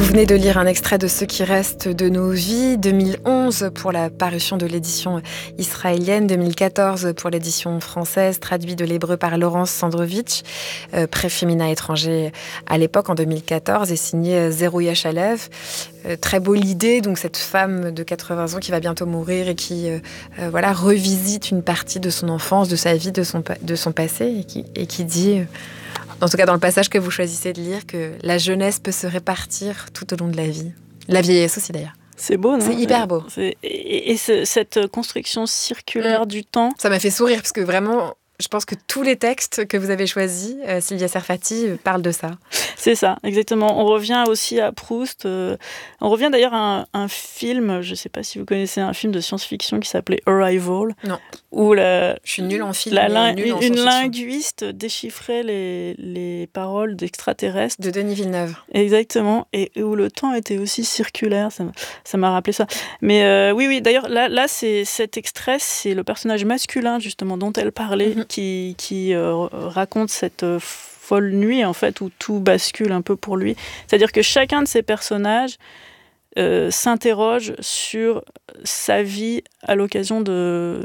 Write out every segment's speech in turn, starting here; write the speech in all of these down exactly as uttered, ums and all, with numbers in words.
venez de lire un extrait de Ce qui reste de nos vies, deux mille onze pour la parution de l'édition israélienne, deux mille quatorze pour l'édition française, traduit de l'hébreu par Laurence Sandrovitch, euh, prix féminin étranger à l'époque en deux mille quatorze et signé Zerouia Chalev. Euh, très beau l'idée, donc cette femme de quatre-vingts ans qui va bientôt mourir et qui euh, euh, voilà, revisite une partie de son enfance, de sa vie, de son, de son passé et qui, et qui dit... Euh, en tout cas dans le passage que vous choisissez de lire, que la jeunesse peut se répartir tout au long de la vie. La vieillesse aussi d'ailleurs. C'est beau, non ? C'est hyper beau. C'est... Et, et ce, cette construction circulaire mmh. du temps... Ça m'a fait sourire, parce que vraiment, je pense que tous les textes que vous avez choisis, euh, Sylvia Serfati, euh, parlent de ça. C'est ça, exactement. On revient aussi à Proust. Euh, on revient d'ailleurs à un, un film, je ne sais pas si vous connaissez, un film de science-fiction qui s'appelait Arrival. Non. Où la, je suis nulle en film, la, mais nulle en une linguiste déchiffrait les, les paroles d'extraterrestres. De Denis Villeneuve. Exactement, et où le temps était aussi circulaire, ça, ça m'a rappelé ça. Mais euh, oui, oui, d'ailleurs, là, là c'est, cet extrait, c'est le personnage masculin, justement, dont elle parlait, mm-hmm. qui, qui euh, raconte cette... Euh, folle nuit, en fait, où tout bascule un peu pour lui. C'est-à-dire que chacun de ces personnages euh, s'interroge sur sa vie à l'occasion de,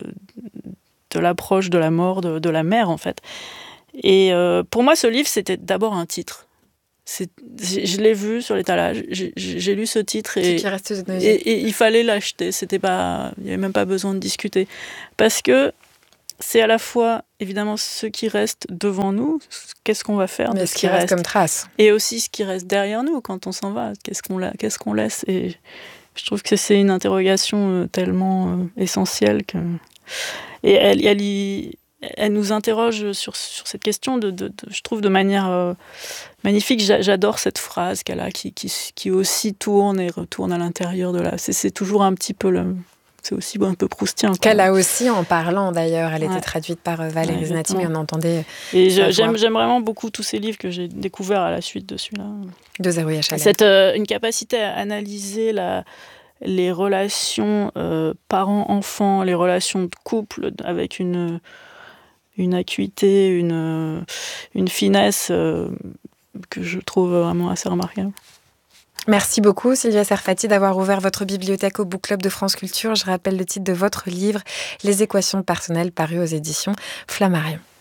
de l'approche de la mort de, de la mère, en fait. Et euh, pour moi, ce livre, c'était d'abord un titre. C'est, je l'ai vu sur l'étalage, j'ai, j'ai lu ce titre et, qui reste de nos vies. et, et il fallait l'acheter. C'était pas, il n'y avait même pas besoin de discuter. Parce que c'est à la fois, évidemment, ce qui reste devant nous, qu'est-ce qu'on va faire mais de ce qui reste, reste comme trace. Et aussi ce qui reste derrière nous quand on s'en va, qu'est-ce qu'on, la, qu'est-ce qu'on laisse. Et je trouve que c'est une interrogation tellement essentielle que... Et elle, elle, y, elle nous interroge sur, sur cette question, de, de, de, je trouve, de manière euh, magnifique. J'adore cette phrase qu'elle a, qui, qui, qui aussi tourne et retourne à l'intérieur de la... C'est, c'est toujours un petit peu... le C'est aussi un peu proustien. Qu'elle a aussi en parlant d'ailleurs. Elle ouais. était traduite par Valérie ouais, Znati, mais on entendait. Et je, j'aime, j'aime vraiment beaucoup tous ces livres que j'ai découverts à la suite de celui-là. De Zerouia Chalev. Cette euh, une capacité à analyser la, les relations euh, parents-enfants, les relations de couple avec une, une acuité, une, une finesse euh, que je trouve vraiment assez remarquable. Merci beaucoup Sylvia Serfati d'avoir ouvert votre bibliothèque au Book Club de France Culture. Je rappelle le titre de votre livre, Les équations personnelles, paru aux éditions Flammarion.